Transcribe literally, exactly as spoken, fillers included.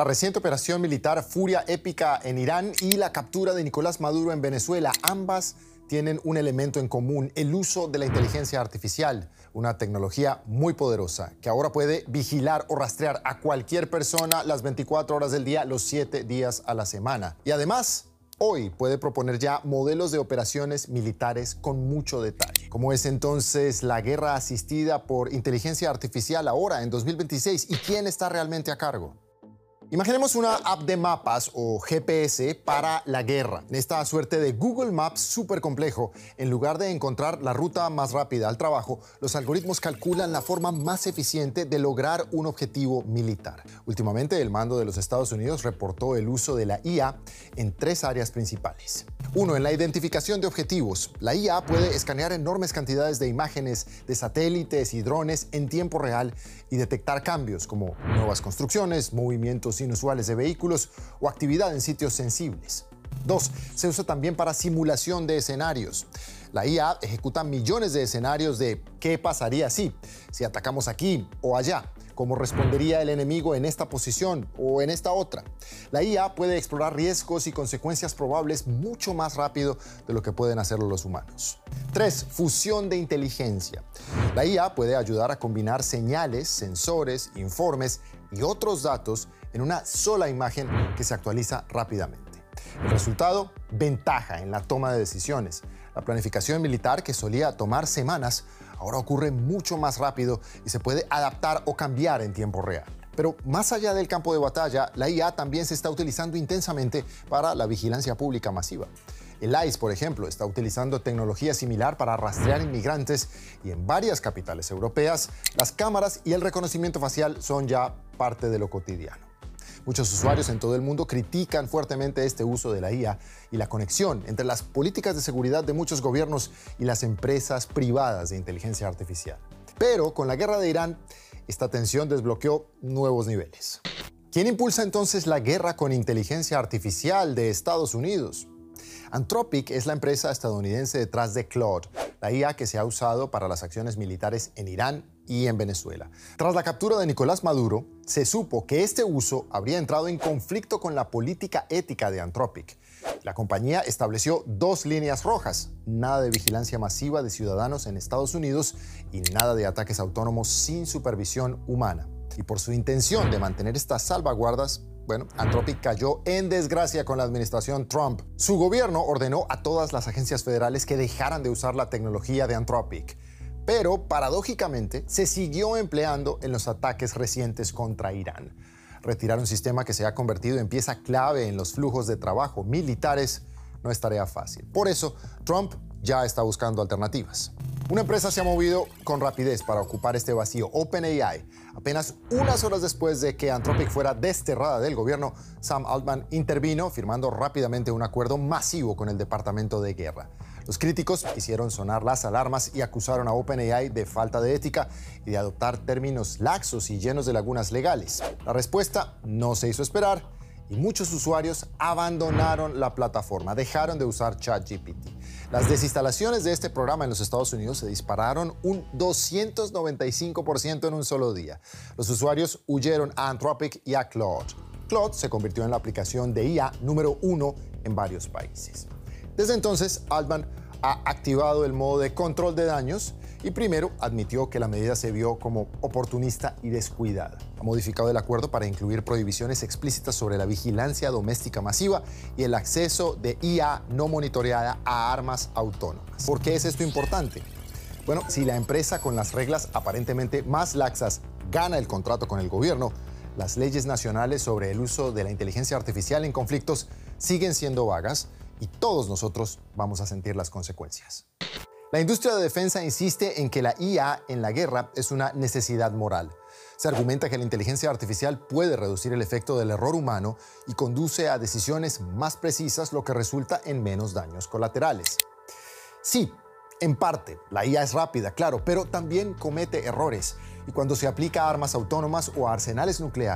La reciente operación militar Furia Épica en Irán y la captura de Nicolás Maduro en Venezuela, ambas tienen un elemento en común: el uso de la inteligencia artificial, una tecnología muy poderosa que ahora puede vigilar o rastrear a cualquier persona las veinticuatro horas del día, los siete días a la semana. Y además, hoy puede proponer ya modelos de operaciones militares con mucho detalle. ¿Cómo es entonces la guerra asistida por inteligencia artificial ahora en dos mil veintiséis y quién está realmente a cargo? Imaginemos una app de mapas o G P S para la guerra. En esta suerte de Google Maps súper complejo, en lugar de encontrar la ruta más rápida al trabajo, los algoritmos calculan la forma más eficiente de lograr un objetivo militar. Últimamente, el mando de los Estados Unidos reportó el uso de la I A en tres áreas principales. Uno, en la identificación de objetivos. La I A puede escanear enormes cantidades de imágenes de satélites y drones en tiempo real y detectar cambios como nuevas construcciones, movimientos inusuales de vehículos o actividad en sitios sensibles. Dos, se usa también para simulación de escenarios. La I A ejecuta millones de escenarios de qué pasaría si, si atacamos aquí o allá, cómo respondería el enemigo en esta posición o en esta otra. La I A puede explorar riesgos y consecuencias probables mucho más rápido de lo que pueden hacerlo los humanos. Tres, fusión de inteligencia. La I A puede ayudar a combinar señales, sensores, informes y otros datos en una sola imagen que se actualiza rápidamente. El resultado, ventaja en la toma de decisiones. La planificación militar, que solía tomar semanas, ahora ocurre mucho más rápido y se puede adaptar o cambiar en tiempo real. Pero más allá del campo de batalla, la I A también se está utilizando intensamente para la vigilancia pública masiva. El I C E, por ejemplo, está utilizando tecnología similar para rastrear inmigrantes y en varias capitales europeas, las cámaras y el reconocimiento facial son ya parte de lo cotidiano. Muchos usuarios en todo el mundo critican fuertemente este uso de la I A y la conexión entre las políticas de seguridad de muchos gobiernos y las empresas privadas de inteligencia artificial. Pero con la guerra de Irán, esta tensión desbloqueó nuevos niveles. ¿Quién impulsa entonces la guerra con inteligencia artificial de Estados Unidos? Anthropic es la empresa estadounidense detrás de Claude, la I A que se ha usado para las acciones militares en Irán y en Venezuela. Tras la captura de Nicolás Maduro, se supo que este uso habría entrado en conflicto con la política ética de Anthropic. La compañía estableció dos líneas rojas: nada de vigilancia masiva de ciudadanos en Estados Unidos y nada de ataques autónomos sin supervisión humana. Y por su intención de mantener estas salvaguardas, bueno, Anthropic cayó en desgracia con la administración Trump. Su gobierno ordenó a todas las agencias federales que dejaran de usar la tecnología de Anthropic. Pero, paradójicamente, se siguió empleando en los ataques recientes contra Irán. Retirar un sistema que se ha convertido en pieza clave en los flujos de trabajo militares no es tarea fácil. Por eso, Trump ya está buscando alternativas. Una empresa se ha movido con rapidez para ocupar este vacío: OpenAI. Apenas unas horas después de que Anthropic fuera desterrada del gobierno, Sam Altman intervino, firmando rápidamente un acuerdo masivo con el Departamento de Guerra. Los críticos hicieron sonar las alarmas y acusaron a OpenAI de falta de ética y de adoptar términos laxos y llenos de lagunas legales. La respuesta no se hizo esperar y muchos usuarios abandonaron la plataforma, dejaron de usar ChatGPT. Las desinstalaciones de este programa en los Estados Unidos se dispararon un doscientos noventa y cinco por ciento en un solo día. Los usuarios huyeron a Anthropic y a Claude. Claude se convirtió en la aplicación de I A número uno en varios países. Desde entonces, Altman ha activado el modo de control de daños y primero admitió que la medida se vio como oportunista y descuidada. Ha modificado el acuerdo para incluir prohibiciones explícitas sobre la vigilancia doméstica masiva y el acceso de I A no monitoreada a armas autónomas. ¿Por qué es esto importante? Bueno, si la empresa con las reglas aparentemente más laxas gana el contrato con el gobierno, las leyes nacionales sobre el uso de la inteligencia artificial en conflictos siguen siendo vagas y todos nosotros vamos a sentir las consecuencias. La industria de defensa insiste en que la I A en la guerra es una necesidad moral. Se argumenta que la inteligencia artificial puede reducir el efecto del error humano y conduce a decisiones más precisas, lo que resulta en menos daños colaterales. Sí, en parte, la I A es rápida, claro, pero también comete errores. Y cuando se aplica a armas autónomas o a arsenales nucleares,